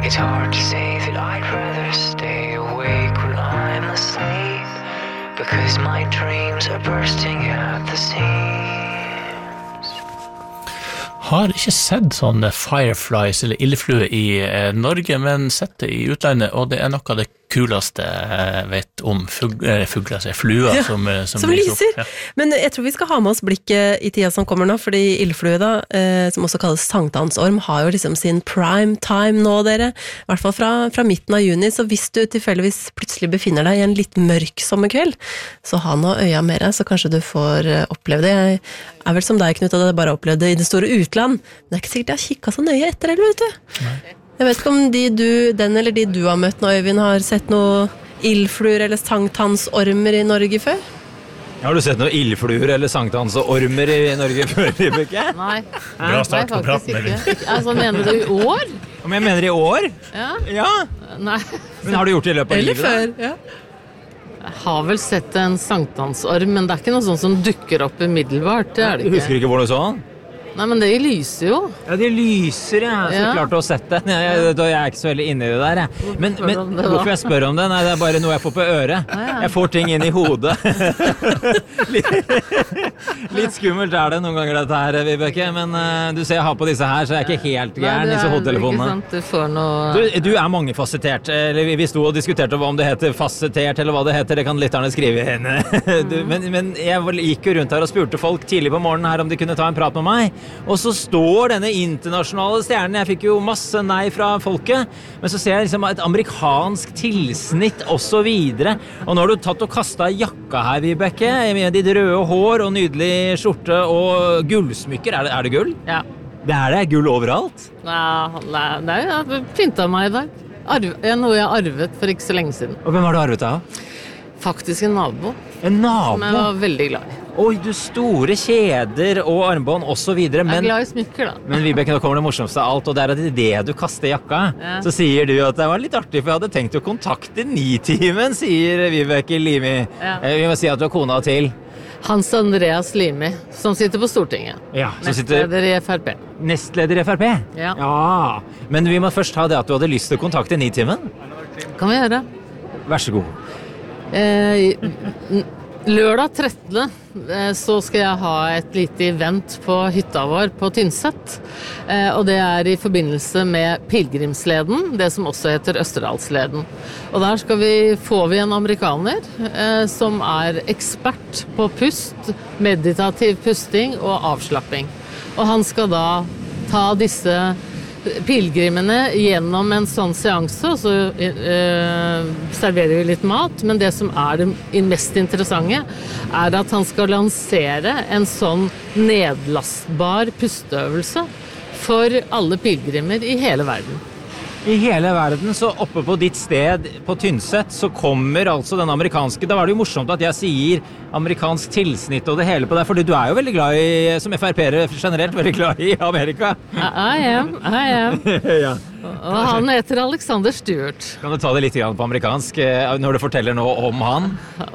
It's hard to say that I'd rather stay awake when I'm asleep, because my dreams are bursting at the seams. Har ikke sett sånne fireflies eller ildflue i Norge, men sett det i utlandet, og det noe av det kuleste jeg vet om fluer, som lyser. Ja. Men jeg tror vi skal ha med oss blikket i tida som kommer nå, fordi ildflue da, som også kalles sankthansorm, har jo liksom sin prime time nå, dere. I hvert fall fra midten av juni, så hvis du tilfeldigvis plutselig befinner deg i en litt mørk sommerkveld, så ha nå øya med deg, så kanskje du får oppleve det. Jeg vel som deg, Knut, at jeg bare opplevde det i det store utland, men det ikke sikkert jeg har kikket så nøye etter, eller vet du? Nei. Jeg vet ikke om den eller de du har møtt nå, Øyvind, har sett noe ildfluer eller sankthansormer i Norge før? Har du sett noe ildfluer eller sankthansormer i Norge før, Vibeke? Nei. Bra start på praten, Øyvind. Altså, mener du i år? Om jeg mener i år? Ja. Ja. Nei. Men har du gjort det i løpet av livet? Eller før, ja. Jeg har vel sett en sankthansorm, men det ikke noe sånt som dukker opp umiddelbart, det det ikke. Du husker ikke hvor du så den? Nei, men det lyser jo. Ja, det lyser, ja. Så klart å ha sett det. Jeg ikke så veldig inne i det der, jeg. Men hvorfor jeg spør om det? Nei, det bare noe jeg får på øret. Jeg får ting inn i hodet. Litt skummelt det noen ganger dette her, Vibeke, men du ser jeg har på disse her, så jeg ikke helt gæren i så hodetelefonene. Du får noe... Du mangefasettert. Vi sto og diskuterte om det heter fasettert, eller hva det heter. Det kan lytterne skrive henne. Men jeg gikk jo rundt her og spurte folk tidlig på morgenen her om de kunne ta en prat med meg. Og så står denne internasjonale stjernen, jeg fikk jo masse nei fra folket, men så ser jeg liksom et amerikansk tilsnitt og så videre. Og nå har du tatt og kastet jakka her, Vibeke, med ditt røde hår og nydelig skjorte og gullsmykker. Er det gull? Ja. Det gull overalt? Nei, jeg pyntet meg i dag. Noe jeg arvet for ikke så lenge siden. Og hvem har du arvet av? Faktisk en nabo. En nabo? Som jeg var veldig glad i. Oi, du store kjeder og armbånd og så videre. Jeg glad i smykker da. Men Vibeke, nå kommer det morsomste av alt, og det at det du kaster jakka, så sier du at det var litt artig, for jeg hadde tenkt å kontakte Nitimen, sier Vibeke Limi. Vi må si at du er kona til Hans Andreas Limi, som sitter på Stortinget. Ja, Nestleder i FRP. Nestleder i FRP? Ja. Men vi må først ha det at du hadde lyst til å kontakte Nitimen. Kan vi gjøre. Vær så god. Lørdag 13. Så skal jeg ha et lite event på hytta vår på Tynset. Og det i forbindelse med Pilgrimsleden, det som også heter Østerdalsleden. Og der får vi en amerikaner som ekspert på pust, meditativ pusting og avslapping. Og han skal da ta disse pilgrimene gjennom en sånn seanse, og så serverer vi litt mat, men det som det mest interessante at han skal lansere en sånn nedlastbar pusteøvelse for alle pilgrimer i hele verden. I hele verden, så oppe på ditt sted på Tynset, så kommer altså den amerikanske, da var det jo morsomt at jeg sier amerikansk tilsnitt og det hele på deg, fordi du jo veldig glad i, som FRP-ere generelt, veldig glad i Amerika. I am. Ja. Og han heter Alexander Stewart. Kan du ta det litt på amerikansk, når du forteller noe om han?